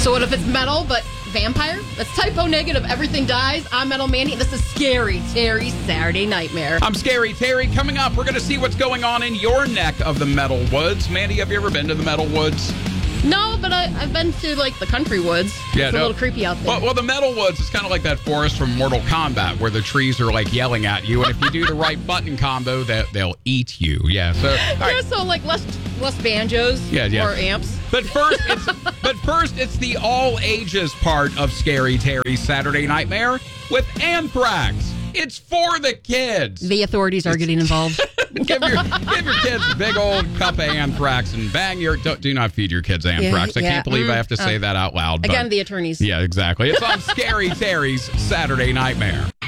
So what if it's metal, but vampire? That's typo negative. Everything dies. I'm Metal Mandy, and this is Scary Terry's Saturday Nightmare. I'm Scary Terry. Coming up, we're going to see what's going on in your neck of the Metal Woods. Mandy, have you ever been to the Metal Woods? No, but I've been to, like, the country woods. Yeah, it's a little creepy out there. Well, the Metal Woods is kind of like that forest from Mortal Kombat where the trees are, like, yelling at you. And if you do the right button combo, they'll eat you. Yeah, so... Yeah, so, like, less banjos, more amps. But first, it's the all-ages part of Scary Terry's Saturday Nightmare with Anthrax. It's for the kids. The authorities are getting involved. give your kids a big old cup of Anthrax and bang your... Do not feed your kids Anthrax. I can't believe I have to say that out loud. Again, the attorneys. Yeah, exactly. It's on Scary Terry's Saturday Nightmare.